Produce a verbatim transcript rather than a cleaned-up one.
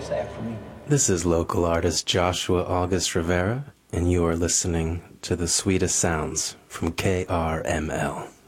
say after me? This is local artist Joshua August Rivera, and you are listening to the sweetest sounds from K R M L.